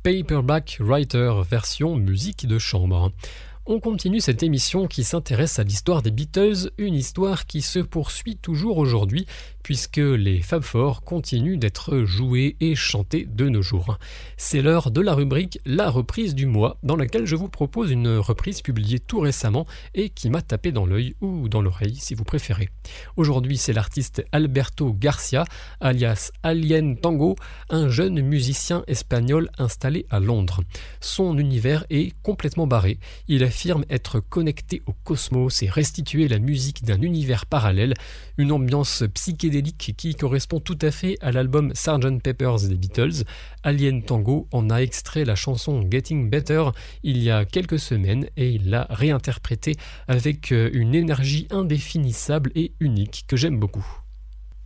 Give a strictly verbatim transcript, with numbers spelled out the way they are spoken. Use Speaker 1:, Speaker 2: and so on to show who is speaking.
Speaker 1: Paperback Writer, version musique de chambre. On continue cette émission qui s'intéresse à l'histoire des Beatles, une histoire qui se poursuit toujours aujourd'hui puisque les Fab Four continuent d'être joués et chantés de nos jours. C'est l'heure de la rubrique La reprise du mois, dans laquelle je vous propose une reprise publiée tout récemment et qui m'a tapé dans l'œil ou dans l'oreille si vous préférez. Aujourd'hui, c'est l'artiste Alberto Garcia, alias Alien Tango, un jeune musicien espagnol installé à Londres. Son univers est complètement barré. Il affirme être connecté au cosmos et restituer la musique d'un univers parallèle, une ambiance psychédélique qui correspond tout à fait à l'album sergent Pepper's des Beatles. Alien Tango en a extrait la chanson Getting Better il y a quelques semaines et il l'a réinterprétée avec une énergie indéfinissable et unique que j'aime beaucoup.